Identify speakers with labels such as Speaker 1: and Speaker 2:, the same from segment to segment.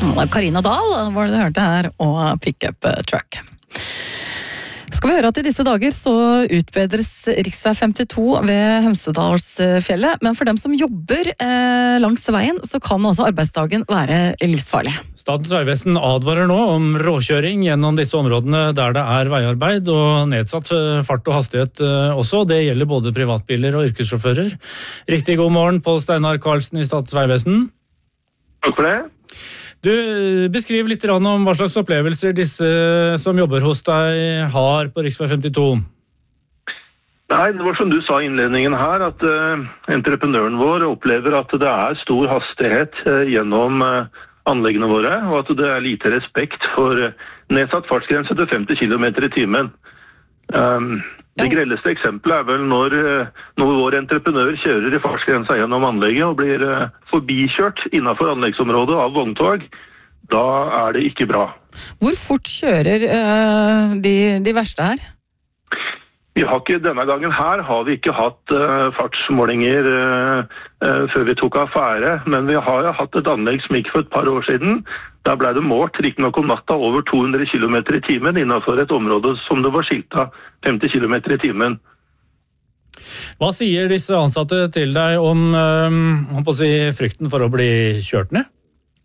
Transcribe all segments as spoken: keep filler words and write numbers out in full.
Speaker 1: Karina Dahl var det du hørte her, og Pickup Truck. Skal vi høre at i disse dager så utbedres riksvei femtito ved Hemsedalsfjellet, men for dem som jobber eh, langs veien, så kan også arbeidsdagen være livsfarlig.
Speaker 2: Statens vegvesen advarer nå om råkjøring gjennom disse områdene der det er veiarbeid og nedsatt fart og hastighet også. Det gjelder både privatbiler og yrkessjåfører. Riktig god morgen, Pål Steinar Karlsen i Statens vegvesen.
Speaker 3: Takk for det.
Speaker 2: Du, beskriv litt om hva slags opplevelser disse som jobber hos deg har på riksvei femtito.
Speaker 3: Nei, det var som du sa i innledningen her, at uh, entreprenøren vår opplever at det er stor hastighet uh, gjennom uh, anleggene våre, og at det er lite respekt for uh, nedsatt fartsgrense til femti kilometer i timen. Um, det grelleste eksempelet er vel når, uh, når vår entreprenør kjører i fartsgrensa gjennom anlegget og blir uh, forbikjørt innenfor anleggsområdet av vogntog. Da er det ikke bra.
Speaker 1: Hvor fort kjører uh, de, de verste her?
Speaker 3: Vi har ikke, denne gangen her har vi ikke hatt uh, fartsmålinger uh, uh, før vi tok affære, men vi har hatt et anlegg som gikk for et par år siden. Der ble det målt, riktignok om natta, over to hundre kilometer i timen innenfor et område som det var skilta femti kilometer i timen.
Speaker 2: Hva sier disse ansatte til deg om uh, å si, frykten for å bli kjørt ned?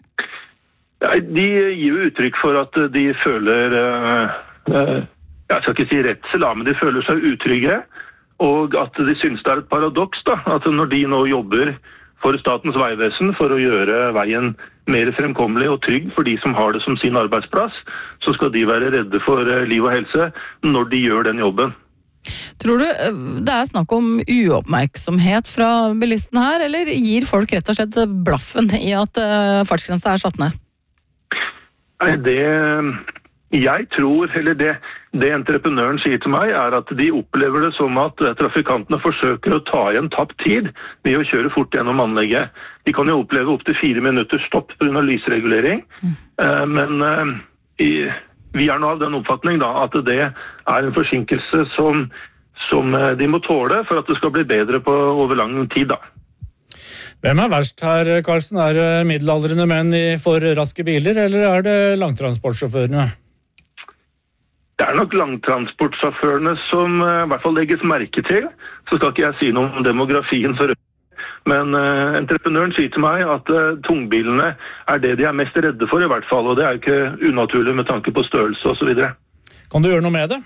Speaker 3: Ja, de gir jo uttrykk for at de føler uh, uh, jeg skal ikke si redsel, men de føler seg utrygge, og at de synes det er et paradoks da, at når de nå jobber for Statens vegvesen for å gjøre veien mer fremkommelig og trygg for de som har det som sin arbeidsplass, så skal de være redde for liv og helse når de gjør den jobben.
Speaker 1: Tror du det er snakk om uoppmerksomhet fra bilisten her, eller gir folk rett og slett blaffen i at fartsgrensa er satt ned?
Speaker 3: Nei, det... Jeg tror, eller det, det entreprenøren sier til meg, er at de opplever det som at trafikantene forsøker å ta igjen tapt tid ved å kjøre fort gjennom anlegget. De kan jo oppleve opp til fire minutter stopp på grunn av lysregulering, mm. men uh, i, vi er nå av den oppfatning da, at det er en forsinkelse som, som de må tåle for at det skal bli bedre på over lang tid da.
Speaker 2: Hvem er verst her, Karlsen? Er det middelaldrende menn i for raske biler, eller er det langtransportsjåførene?
Speaker 3: Det er nok langtransportsjåførene som uh, i hvert fall legges merke til. Så skal ikke jeg si noe om demografien for øvrig. Men uh, entreprenøren sier til meg at uh, tungbilene er det de er mest redde for i hvert fall. Og det er jo ikke unaturlig med tanke på størrelse og så videre.
Speaker 2: Kan du gjøre noe med det?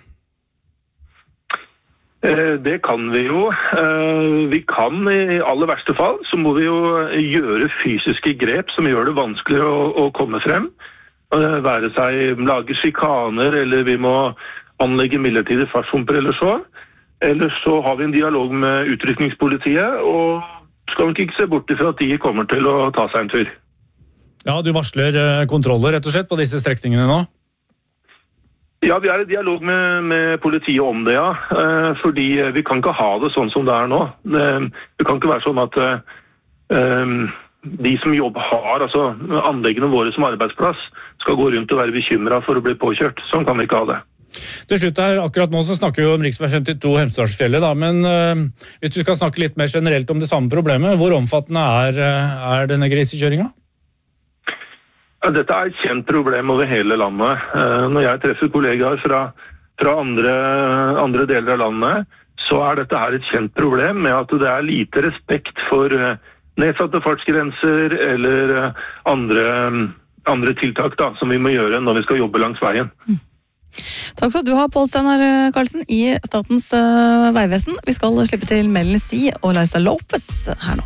Speaker 3: Uh, det kan vi jo. Uh, vi kan i aller verste fall, så må vi jo gjøre fysiske grep som gjør det vanskeligere å, å komme frem. Være seg lage skikaner, eller vi må anlegge midlertidige fartshumper eller så. Eller så har vi en dialog med utrykningspolitiet, og skal nok ikke se bort ifra at de kommer til å ta seg en tur.
Speaker 2: Ja, du varsler kontroller rett og slett på disse strekningene nå?
Speaker 3: Ja, vi er i dialog med, med politiet om det, ja. Fordi vi kan ikke ha det sånn som det er nå. Det kan ikke være sånn at... Um, de som jobber har, altså anleggene våre som arbeidsplass, skal gå rundt og være bekymret for å bli påkjørt. Sånn kan vi ikke ha det.
Speaker 2: Til slutt her, akkurat nå så snakker vi om riksvei femtito Hemsedalsfjellet, da, men uh, hvis du skal snakke litt mer generelt om det samme problemet, hvor omfattende er, er denne grisekjøringa?
Speaker 3: Ja, dette er et kjent problem over hele landet. Uh, når jeg treffer kollegaer fra, fra andre, andre deler av landet, så er dette her et kjent problem med at det er lite respekt for uh, nedsatte fartsgrenser eller andre, andre tiltak da, som vi må gjøre når vi skal jobbe langs veien. Mm.
Speaker 1: Takk skal du ha, Pål Steinar Karlsen i Statens uh, vegvesen. Vi skal slippe til Melanie C og Liza Lopez her nå.